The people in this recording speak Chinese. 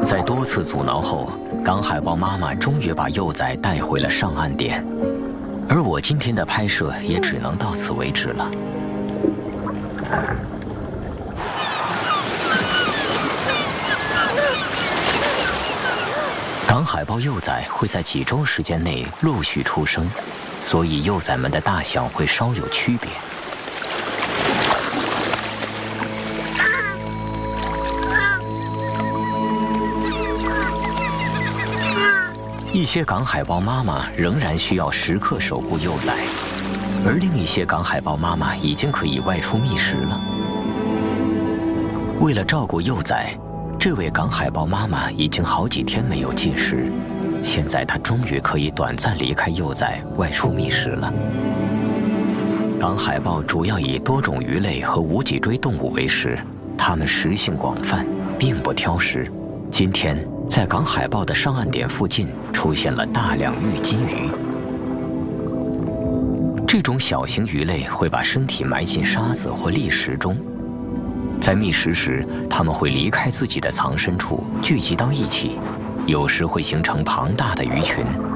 在多次阻挠后，港海豹妈妈终于把幼崽带回了上岸点，而我今天的拍摄也只能到此为止了。港海豹幼崽会在几周时间内陆续出生，所以幼崽们的大小会稍有区别。一些港海豹妈妈仍然需要时刻守护幼崽，而另一些港海豹妈妈已经可以外出觅食了。为了照顾幼崽，这位港海豹妈妈已经好几天没有进食，现在她终于可以短暂离开幼崽外出觅食了。港海豹主要以多种鱼类和无脊椎动物为食，它们食性广泛，并不挑食。今天在港海豹的上岸点附近出现了大量玉金鱼。这种小型鱼类会把身体埋进沙子或砾石中，在觅食时，它们会离开自己的藏身处，聚集到一起，有时会形成庞大的鱼群。